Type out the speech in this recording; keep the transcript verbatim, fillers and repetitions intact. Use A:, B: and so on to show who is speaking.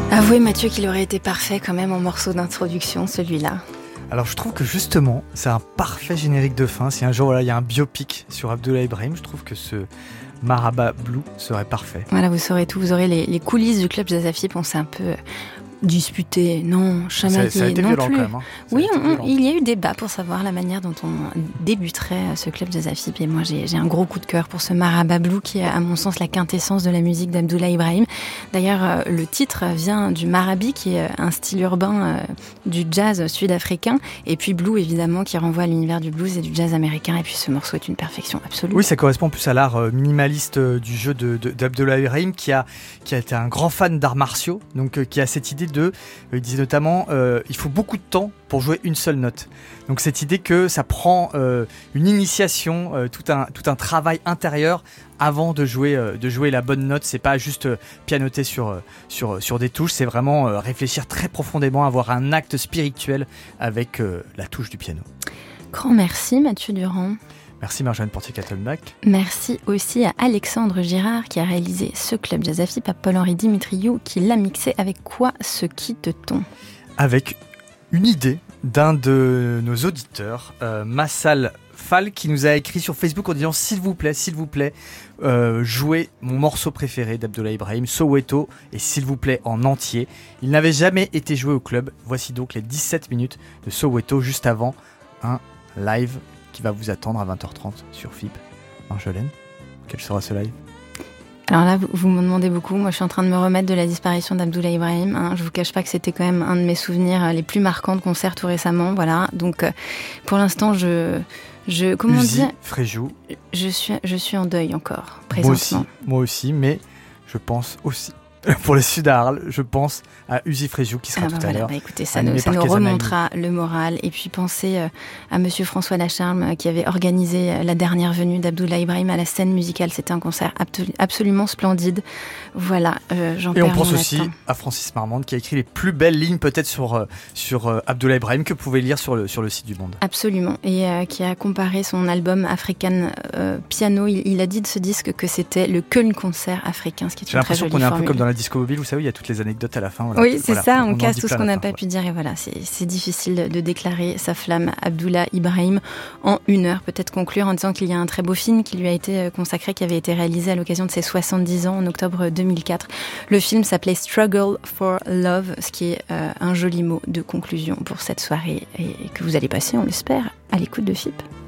A: Avouez Mathieu qu'il aurait été parfait quand même en morceau d'introduction celui-là.
B: Alors je trouve que justement c'est un parfait générique de fin. Si un jour voilà, il y a un biopic sur Abdoulaye Ibrahim, je trouve que ce Marhaba Blue serait parfait.
A: Voilà, vous saurez tout, vous aurez les, les coulisses du club Jazz Afib. On s'est un peu disputé, non, chamaillé,
B: ça, ça a été
A: non
B: violent
A: plus.
B: quand même. Hein.
A: Oui, on, il y a eu débat pour savoir la manière dont on débuterait ce club Jazz Afib. Et moi, j'ai, j'ai un gros coup de cœur pour ce Marhaba Blue qui est, à mon sens, la quintessence de la musique d'Abdoulaye Ibrahim. D'ailleurs, le titre vient du marabi, qui est un style urbain du jazz sud-africain. Et puis Blue, évidemment, qui renvoie à l'univers du blues et du jazz américain. Et puis ce morceau est une perfection absolue.
B: Oui, ça correspond en plus à l'art minimaliste du jeu de, de, d'Abdoulaye Ibrahim, qui a, qui a été un grand fan d'arts martiaux, donc qui a cette idée de, il disait notamment, euh, il faut beaucoup de temps pour jouer une seule note. Donc cette idée que ça prend euh, une initiation, euh, tout un tout un travail intérieur avant de jouer euh, de jouer la bonne note. C'est pas juste euh, pianoter sur euh, sur sur des touches, c'est vraiment euh, réfléchir très profondément, avoir un acte spirituel avec euh, la touche du piano.
A: Grand merci Mathieu Durand.
B: Merci Marjolaine Portier-Kattenbach.
A: Merci aussi à Alexandre Girard qui a réalisé ce club Jazz Afib, à Paul-Henri Dimitriou qui l'a mixé. Avec quoi se quitte-t-on ?
B: Avec une idée d'un de nos auditeurs, euh, Massal Fall, qui nous a écrit sur Facebook en disant « S'il vous plaît, s'il vous plaît, euh, jouez mon morceau préféré d'Abdoulaye Ibrahim, Soweto, et s'il vous plaît en entier. » Il n'avait jamais été joué au club. Voici donc les dix-sept minutes de Soweto, juste avant un live qui va vous attendre à vingt heures trente sur F I B. Marjolaine, quel sera ce live ?
A: Alors là, vous, vous me demandez beaucoup. Moi, je suis en train de me remettre de la disparition d'Abdoulaye Ibrahim. Hein. Je vous cache pas que c'était quand même un de mes souvenirs les plus marquants de concert tout récemment. Voilà. Donc, euh, pour l'instant, je, je, comment
B: Uzi,
A: dire,
B: Fréjou.
A: Je suis, je suis en deuil encore,
B: présentement. Moi aussi, moi aussi, mais je pense aussi. Pour le Sud à Arles, je pense à Uzi Fréjou qui sera ah bah tout
A: voilà,
B: à l'heure.
A: Bah écoutez, ça nous, ça nous remontera le moral. Et puis pensez euh, à Monsieur François Lacharme euh, qui avait organisé euh, la dernière venue d'Abdoulaye Ibrahim à la scène musicale. C'était un concert abto- absolument splendide. Voilà, euh, j'en
B: Et
A: perds
B: on pense
A: mon
B: aussi
A: latin.
B: à Francis Marmande qui a écrit les plus belles lignes peut-être sur, euh, sur euh, Abdoulaye Ibrahim que vous pouvez lire sur le, sur le site du Monde.
A: Absolument. Et euh, qui a comparé son album African euh, Piano. Il, il a dit de ce disque que c'était le Köln concert africain, ce qui est
B: J'ai
A: une très
B: l'impression
A: jolie
B: qu'on est un
A: formule.
B: peu comme dans la disco mobile, vous savez, il y a toutes les anecdotes à la fin. Voilà.
A: Oui, c'est
B: voilà.
A: ça, on,
B: on
A: casse tout ce qu'on n'a
B: fin,
A: pas
B: ouais.
A: pu dire. Et voilà, c'est, c'est difficile de déclarer sa flamme. Abdoulaye Ibrahim en une heure. Peut-être conclure en disant qu'il y a un très beau film qui lui a été consacré, qui avait été réalisé à l'occasion de ses soixante-dix ans en octobre deux mille quatre. Le film s'appelait Struggle for Love, ce qui est euh, un joli mot de conclusion pour cette soirée et que vous allez passer, on l'espère, à l'écoute de F I P.